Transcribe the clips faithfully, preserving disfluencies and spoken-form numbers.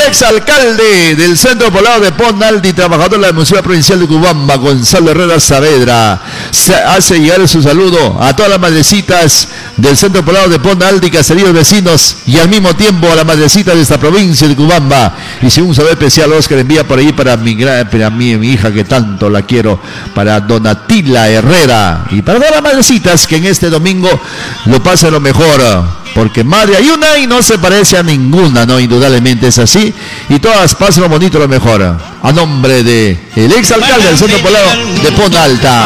exalcalde del Centro Poblado de Ponalti, trabajador de la Municipalidad Provincial de Cubamba, Gonzalo Herrera Saavedra, se hace llegar su saludo a todas las madrecitas del Centro Poblado de Ponalti, caseríos vecinos, y al mismo tiempo a la madrecita de esta provincia de Cubamba. Y si un saludo especial Oscar envía por ahí para mi, para mí, mi hija que tanto la quiero, para Donatila Herrera, y para todas las madrecitas que en este domingo lo pasen lo mejor, porque madre hay una y no se parece a ninguna, no, indudablemente es así, y todas pasen lo bonito, lo mejor, a nombre de el exalcalde del Centro Poblado de Ponalta.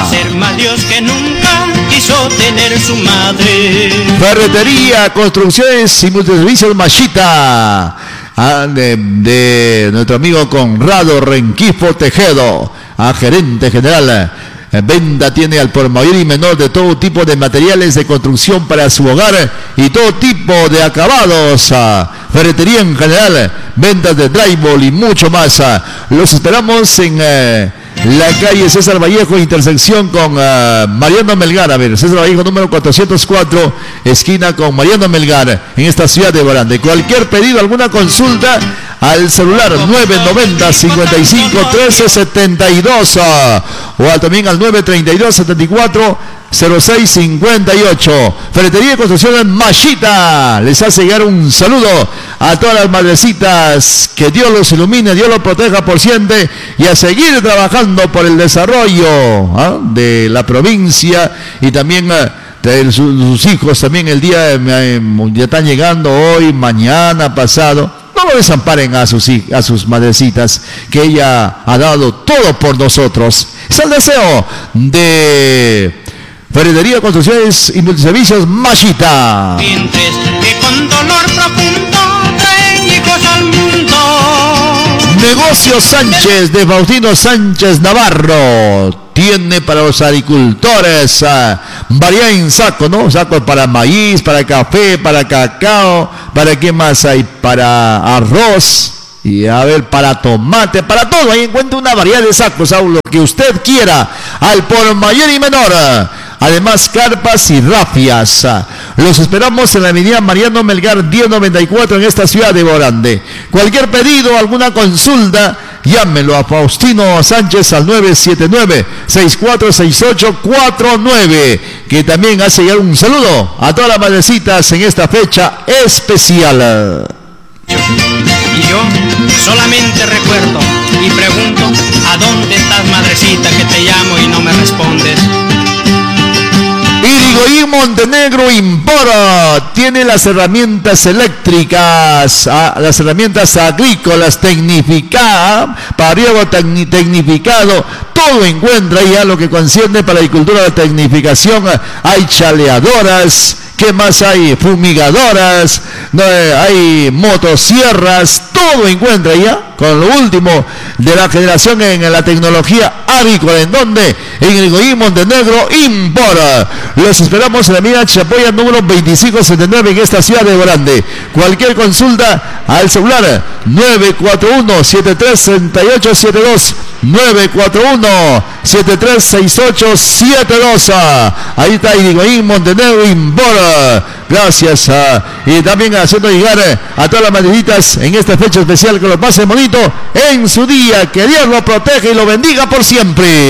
Quiso tener su madre. Ferretería, construcciones y multiservicios Machita, ah, de, de nuestro amigo Conrado Renquifo Tejedo, a gerente general. Venda tiene al por mayor y menor de todo tipo de materiales de construcción para su hogar y todo tipo de acabados. Ferretería en general, ventas de drywall y mucho más. Los esperamos en eh, la calle César Vallejo, intersección con uh, Mariano Melgar. A ver, César Vallejo número cuatrocientos cuatro, esquina con Mariano Melgar, en esta ciudad de Borande. Cualquier pedido, alguna consulta, al celular nueve noventa, cincuenta y cinco, trece setenta y dos uh, o al, también al nueve treinta y dos, setenta y cuatro, cero seis cincuenta y ocho. Ferretería de construcción en Machita les hace llegar un saludo a todas las madrecitas. Que Dios los ilumine, Dios los proteja por siempre, y a seguir trabajando por el desarrollo ¿eh? de la provincia, y también eh, de sus, sus hijos también el día eh, ya están llegando hoy, mañana, pasado. No lo desamparen a sus, a sus madrecitas, que ella ha dado todo por nosotros. Es el deseo de Ferretería, Construcciones y Multiservicios Machita. Que con dolor profundo traen hijos al mundo. Negocio Sánchez de Faustino Sánchez Navarro. Tiene para los agricultores uh, variedad en saco, ¿no? Sacos para maíz, para café, para cacao, para qué más hay, para arroz, y a ver, para tomate, para todo. Ahí encuentra una variedad de sacos, a lo que usted quiera, al por mayor y menor. Además, carpas y rafias. Los esperamos en la avenida Mariano Melgar diez noventa y cuatro en esta ciudad de Borande. Cualquier pedido, alguna consulta, llámelo a Faustino Sánchez al nueve siete nueve, seis cuatro seis ocho cuatro nueve, que también hace llegar un saludo a todas las madrecitas en esta fecha especial. Y yo solamente recuerdo y pregunto: ¿a dónde estás, madrecita, que te llamo y no me respondes? Irigoyen Montenegro Impora tiene las herramientas eléctricas, las herramientas agrícolas tecnificadas, para riego tecnificado, todo encuentra ya lo que concierne para la agricultura de tecnificación. Hay chaleadoras, ¿qué más hay? Fumigadoras, no, hay motosierras, todo encuentra ya con lo último de la generación en la tecnología agrícola. ¿En donde? En Irigoyen Montenegro Impora. Los esperamos en la avenida Chapoya número veinticinco setenta y nueve en esta ciudad de Borande. Cualquier consulta al celular nueve cuatro uno, siete tres seis ocho siete dos, nueve cuatro uno, siete tres seis ocho siete dos. Ahí está Irigoyen Montenegro Impora. Gracias. Uh, y también haciendo llegar uh, a todas las madrecitas en esta fecha especial, que lo pasen bonito en su día. Que Dios lo proteja y lo bendiga por siempre.